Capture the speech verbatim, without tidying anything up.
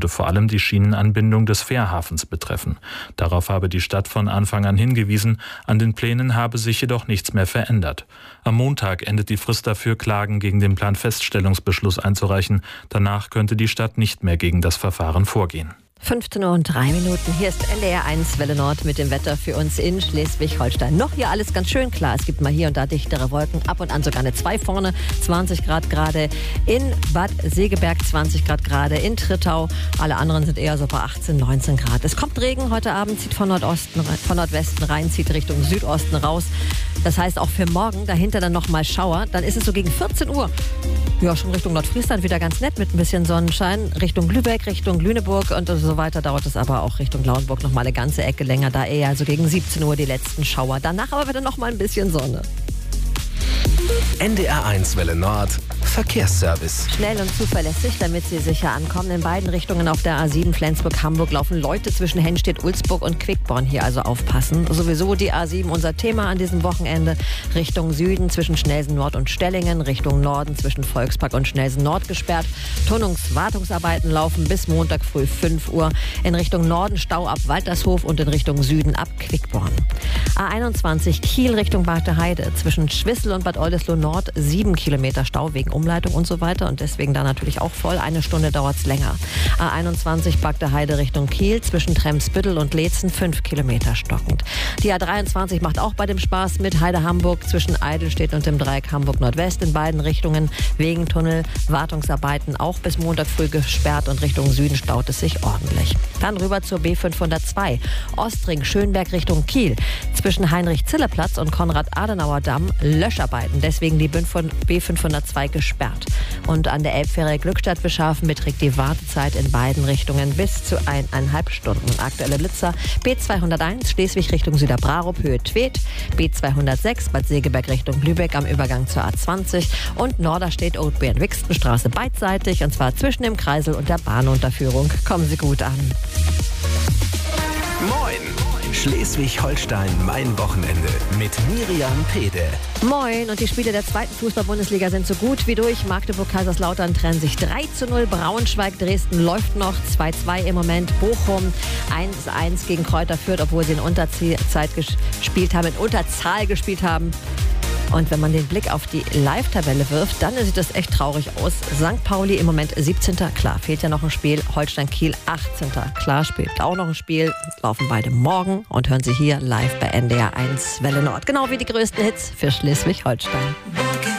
würde vor allem die Schienenanbindung des Fährhafens betreffen. Darauf habe die Stadt von Anfang an hingewiesen, an den Plänen habe sich jedoch nichts mehr verändert. Am Montag endet die Frist dafür, Klagen gegen den Planfeststellungsbeschluss einzureichen. Danach könnte die Stadt nicht mehr gegen das Verfahren vorgehen. fünfzehn Uhr und drei Minuten. Hier ist N D R eins Welle Nord mit dem Wetter für uns in Schleswig-Holstein. Noch hier alles ganz schön klar. Es gibt mal hier und da dichtere Wolken. Ab und an sogar eine zwei vorne. zwanzig Grad gerade in Bad Segeberg, zwanzig Grad gerade in Trittau. Alle anderen sind eher so bei achtzehn, neunzehn Grad. Es kommt Regen. Heute Abend zieht von Nordosten, von Nordwesten rein, zieht Richtung Südosten raus. Das heißt auch für morgen. Dahinter dann nochmal Schauer. Dann ist es so gegen vierzehn Uhr. Ja, schon Richtung Nordfriesland wieder ganz nett mit ein bisschen Sonnenschein. Richtung Lübeck, Richtung Lüneburg und so weiter dauert es aber auch Richtung Lauenburg noch mal eine ganze Ecke länger. Da eher also gegen siebzehn Uhr die letzten Schauer. Danach aber wieder noch mal ein bisschen Sonne. N D R eins Welle Nord Verkehrsservice. Schnell und zuverlässig, damit Sie sicher ankommen. In beiden Richtungen auf der A sieben Flensburg-Hamburg laufen Leute zwischen Hennstedt-Ulzburg und Quickborn. Hier also aufpassen. Sowieso die A sieben unser Thema an diesem Wochenende. Richtung Süden zwischen Schnelsen-Nord und Stellingen. Richtung Norden zwischen Volkspark und Schnelsen-Nord gesperrt. Tunnungswartungsarbeiten laufen bis Montag früh fünf Uhr. In Richtung Norden Stau ab Waltershof und in Richtung Süden ab Quickborn. A einundzwanzig Kiel Richtung Bad Heide. Zwischen Schwissel und Bad Oldesloe Nord sieben Kilometer Stau wegen Umleitung und so weiter und deswegen da natürlich auch voll. Eine Stunde dauert es länger. A einundzwanzig Bagde Heide Richtung Kiel zwischen Tremsbüttel und Leetzen fünf Kilometer stockend. Die A dreiundzwanzig macht auch bei dem Spaß mit. Heide Hamburg zwischen Eidelstedt und dem Dreieck Hamburg Nordwest in beiden Richtungen wegen Tunnel. Wartungsarbeiten auch bis Montag früh gesperrt und Richtung Süden staut es sich ordentlich. Dann rüber zur B fünfhundertzwei. Ostring Schönberg Richtung Kiel. Zwischen Heinrich-Zille-Platz und Konrad-Adenauer-Damm Löscharbeiten. Deswegen die B fünfhundertzwei gesperrt. Und an der Elbfähre Glückstadt-Beschafen beträgt die Wartezeit in beiden Richtungen bis zu eineinhalb Stunden. Aktuelle Blitzer B zweihunderteins Schleswig Richtung Süderbrarup Höhe Tweed, B zweihundertsechs Bad Segeberg Richtung Lübeck am Übergang zur A zwanzig und Norderstedt Oatbeeren-Wixtenstraße beidseitig und zwar zwischen dem Kreisel und der Bahnunterführung. Kommen Sie gut an. Moin! Schleswig-Holstein, mein Wochenende mit Miriam Pede. Moin, und die Spiele der zweiten Fußball-Bundesliga sind so gut wie durch. Magdeburg-Kaiserslautern trennen sich drei zu null. Braunschweig-Dresden läuft noch zwei zu zwei im Moment. Bochum eins zu eins gegen Kräuter Fürth, obwohl sie in Unterzeit gespielt haben, in Unterzahl gespielt haben. Und wenn man den Blick auf die Live-Tabelle wirft, dann sieht das echt traurig aus. Sankt Pauli im Moment siebzehnter Klar, fehlt ja noch ein Spiel. Holstein-Kiel achtzehnter Klar, spielt auch noch ein Spiel. Laufen beide morgen und hören Sie hier live bei N D R eins Welle Nord. Genau wie die größten Hits für Schleswig-Holstein.